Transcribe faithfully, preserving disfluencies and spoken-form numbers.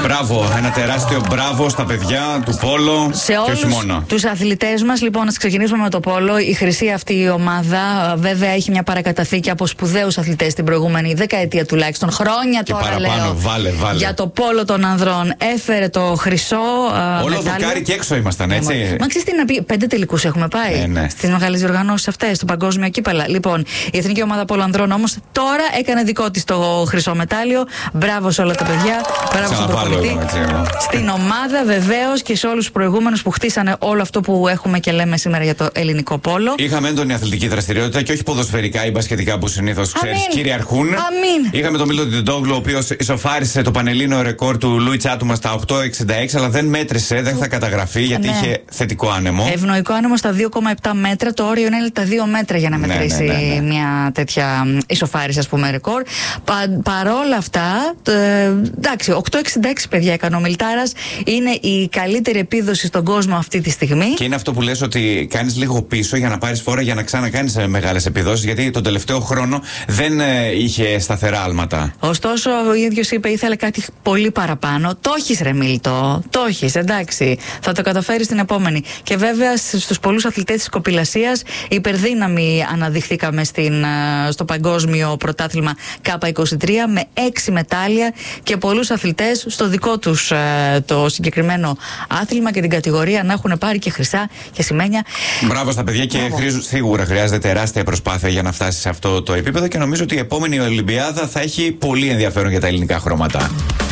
Μπράβο, ένα τεράστιο μπράβο στα παιδιά του πόλο. Σε και όλους όχι μόνο. τους αθλητές μας, λοιπόν, να ξεκινήσουμε με το πόλο. Η χρυσή αυτή η ομάδα, βέβαια, έχει μια παρακαταθήκη από σπουδαίους αθλητές την προηγούμενη δεκαετία τουλάχιστον. Χρόνια και τώρα, παραπάνω, λέω. Βάλε, βάλε. Για το πόλο των ανδρών έφερε το χρυσό. Όλο δοκάρι και έξω ήμασταν, έτσι. Μα ξέρεις τι να πει, πέντε τελικούς έχουμε πάει ε, ναι. στις μεγάλες διοργανώσεις αυτές, στο παγκόσμιο κύπελα. Λοιπόν, η Εθνική Ομάδα Πόλο Ανδρών όμως τώρα έκανε δικό της το χρυσό μετάλλιο. Μπράβο σε όλα τα παιδιά. Μπράβο στον προπονητή. Στην ομάδα βεβαίως και σε όλους τους προηγούμενους που χτίσανε όλο αυτό που έχουμε και λέμε σήμερα για το ελληνικό πόλο. Είχαμε έντονη αθλητική δραστηριότητα και όχι ποδοσφαιρικά ή μπασκετικά που συνήθως ξέρεις κυριαρχούν. Αμήν. Είχαμε τον Μίλτο Τεντόγλου, ο οποίος ισοφάρισε το πανελλήνιο ρεκόρ του Λούι Τσάτουμα στα οκτώ εξήντα έξι, αλλά δεν μέτρησε, δεν θα καταγραφεί γιατί ναι. είχε θετικό άνεμο. Ευνοϊκό άνεμο στα δύο κόμμα επτά μέτρα. Το όριο είναι τα δύο μέτρα για να μετρήσει ναι, ναι, ναι, ναι. μια τέτοια ισοφάριση, ας πούμε, ρεκόρ. Πα, παρόλα αυτά, ε, εντάξει, οκτώ εξήντα έξι παιδιά έκανε ο Μιλτάρας. Είναι η καλύτερη επίδοση στον κόσμο αυτή τη στιγμή. Και είναι αυτό που λες ότι κάνεις λίγο πίσω για να πάρεις φόρα για να ξανακάνεις μεγάλες επιδόσεις, γιατί τον τελευταίο χρόνο δεν ε, είχε σταθερά άλματα. Ωστόσο, ο ίδιος είπε ήθελε κάτι πολύ παραπάνω. Το έχεις, ρε Μίλτο. Το έχεις, εντάξει. Θα το καταφέρεις την επόμενη. Και βέβαια στους πολλούς αθλητές της κοπηλασίας υπερδύναμη αναδειχθήκαμε στην, στο παγκόσμιο πρωτάθλημα Κάπα είκοσι τρία με έξι μετάλλια και πολλούς αθλητές στο δικό τους το συγκεκριμένο άθλημα και την κατηγορία να έχουν πάρει και χρυσά και σημαίνια. Μπράβο στα παιδιά και χρήζου, σίγουρα χρειάζεται τεράστια προσπάθεια για να φτάσει σε αυτό το επίπεδο και νομίζω ότι η επόμενη Ολυμπιάδα θα έχει πολύ ενδιαφέρον για τα ελληνικά χρώματα.